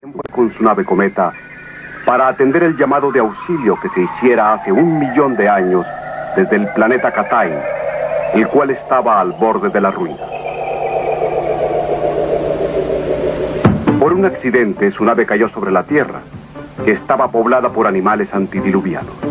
con su nave cometa para atender el llamado de auxilio que se hiciera hace 1 millón de años desde el planeta Cathay, el cual estaba al borde de la ruina. Por un accidente, su nave cayó sobre la Tierra, que estaba poblada por animales antidiluvianos.